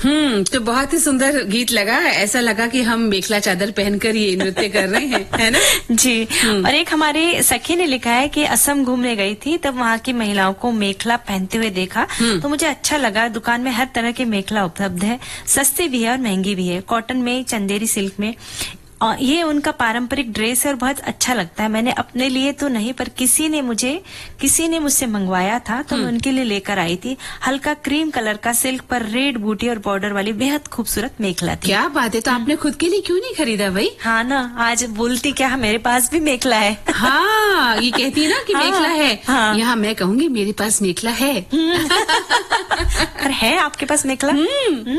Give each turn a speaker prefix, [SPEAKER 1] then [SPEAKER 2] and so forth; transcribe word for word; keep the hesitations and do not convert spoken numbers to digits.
[SPEAKER 1] हम्म तो बहुत ही सुंदर गीत लगा। ऐसा लगा कि हम मेखला चादर पहनकर ये नृत्य कर रहे हैं, है ना?
[SPEAKER 2] जी। और एक हमारी सखी ने लिखा है कि असम घूमने गई थी, तब वहाँ की महिलाओं को मेखला पहनते हुए देखा तो मुझे अच्छा लगा। दुकान में हर तरह के मेखला उपलब्ध है, सस्ती भी है और महंगी भी है, कॉटन में, चंदेरी सिल्क में। और ये उनका पारंपरिक ड्रेस है और बहुत अच्छा लगता है। मैंने अपने लिए तो नहीं, पर किसी ने मुझे किसी ने मुझसे मंगवाया था तो मैं उनके लिए लेकर आई थी। हल्का क्रीम कलर का सिल्क पर रेड बूटी और बॉर्डर वाली बेहद खूबसूरत मेखला थी।
[SPEAKER 1] क्या बात है! तो आपने खुद के लिए क्यों नहीं खरीदा भाई?
[SPEAKER 2] हाँ ना, आज बोलती क्या, मेरे पास भी मेखला है।
[SPEAKER 1] हाँ, ये कहती है ना कि
[SPEAKER 2] हाँ,
[SPEAKER 1] मेखला है।
[SPEAKER 2] हाँ।
[SPEAKER 1] यहाँ मैं कहूँगी मेरे पास मेखला है।
[SPEAKER 2] पर है आपके पास मेखला?